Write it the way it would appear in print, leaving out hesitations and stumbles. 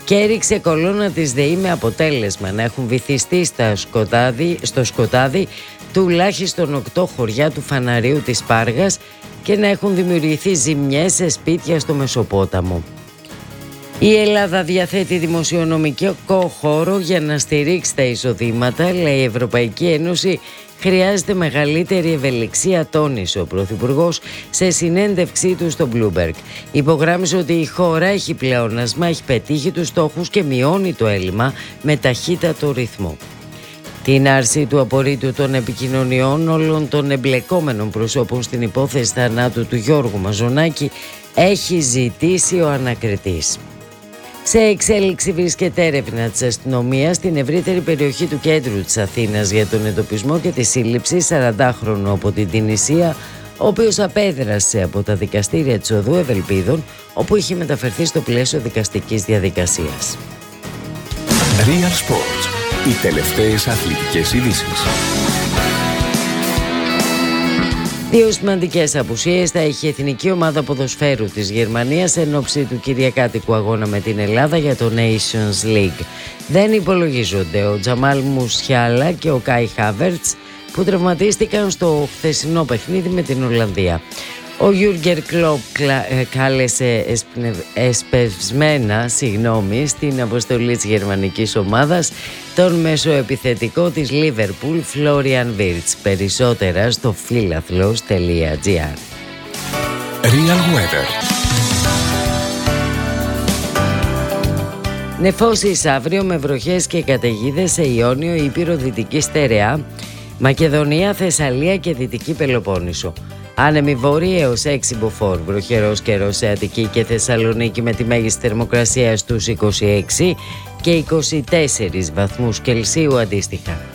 και έριξε κολόνα της ΔΕΗ με αποτέλεσμα να έχουν βυθιστεί στο σκοτάδι τουλάχιστον 8 χωριά του Φαναρίου της Πάργας και να έχουν δημιουργηθεί ζημιές σε σπίτια στο Μεσοπόταμο. Η Ελλάδα διαθέτει δημοσιονομικό χώρο για να στηρίξει τα εισοδήματα, λέει η Ευρωπαϊκή Ένωση. Χρειάζεται μεγαλύτερη ευελιξία, τόνισε ο Πρωθυπουργός σε συνέντευξή του στο Bloomberg. Υπογράμμισε ότι η χώρα έχει πλεόνασμα, έχει πετύχει τους στόχους και μειώνει το έλλειμμα με ταχύτατο ρυθμό. Την άρση του απορρίτου των επικοινωνιών όλων των εμπλεκόμενων προσώπων στην υπόθεση θανάτου του Γιώργου Μαζονάκη έχει ζητήσει ο ανακριτής. Σε εξέλιξη βρίσκεται έρευνα της αστυνομίας στην ευρύτερη περιοχή του κέντρου της Αθήνας για τον εντοπισμό και τη σύλληψη 40χρονου από την Τινησία, ο οποίος απέδρασε από τα δικαστήρια της Οδού Ευελπίδων, όπου είχε μεταφερθεί στο πλαίσιο δικαστικής διαδικασίας. Real Sports. Οι τελευταίες αθλητικές ειδήσεις. Δύο σημαντικές απουσίες θα έχει η εθνική ομάδα ποδοσφαίρου της Γερμανίας εν ώψη του κυριακάτικου αγώνα με την Ελλάδα για το Nations League. Δεν υπολογίζονται ο Τζαμάλ Μουσιάλα και ο Κάι Χάβερτς, που τραυματίστηκαν στο χθεσινό παιχνίδι με την Ολλανδία. Ο Γιούργεν Κλοπ κάλεσε εσπευσμένα στην αποστολή της γερμανικής ομάδας τον μεσοεπιθετικό της Λίβερπουλ Φλόριαν Βίρτς. Περισσότερα στο φιλαθλος.gr. Real Weather. Νεφώσεις αύριο με βροχές και καταιγίδες σε Ιόνιο, Ήπειρο, Δυτική Στερεά, Μακεδονία, Θεσσαλία και Δυτική Πελοπόννησο. Άνεμη βόρεια έως 6 μποφόρ, βροχερός καιρός σε Αττική και Θεσσαλονίκη με τη μέγιστη θερμοκρασία στους 26 και 24 βαθμούς Κελσίου αντίστοιχα.